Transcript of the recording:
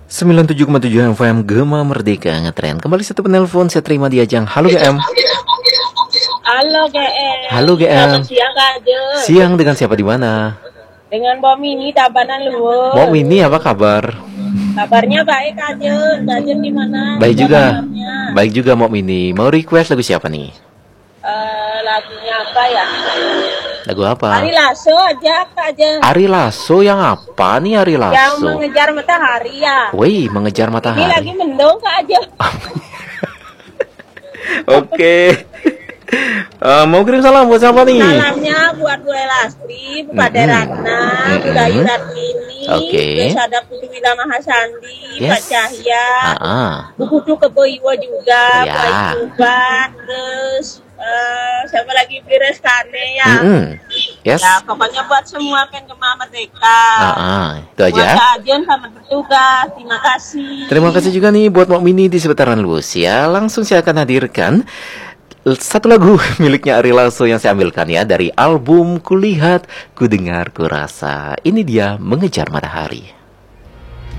97,7 FM Gema Merdeka ngetren. Kembali satu penelpon, saya terima di Ajang. Halo GM. Halo GM. Halo GM. Selamat siang Kak Jo. Siang, dengan siapa di mana? Dengan Mbak Mini Tabanan Luhur. Mbak Mini, apa kabar? Kabarnya baik Kak Jo. Kak Jo di mana? Baik juga. Kabarnya? Baik juga Mbak Mini. Mau request lagu siapa nih? Lagunya apa ya? Lagu apa? Ari Lasso aja Kak Jo. Ari Lasso yang apa nih Ari Yang Lasso? mengejar matahari ya. Wih, mengejar Ini matahari. lagi mendung Kak Jo. Oke. Mau kirim salam buat siapa nih? Salamnya buat Bu Elasti, Bu Kade Ratna, Bu Dayu Ratmini, Oke. terus ada Putu Wila Mahasandi, Yes. Pak Cahya, Bu Kudu Keboiwo juga, Ya. Pak Ijuban, terus siapa lagi Pires Kane ya. Yes. Ya pokoknya buat semua kan Gema Merdeka. Itu aja. Buat Kak Ajon selamat bertugas, terima kasih. Terima kasih juga nih buat Mbak Mini di seputaran Lucia. Langsung saya akan hadirkan satu lagu miliknya Ari Lasso yang saya ambilkan ya dari album Kulihat, Kudengar, Kurasa. Ini dia Mengejar Matahari.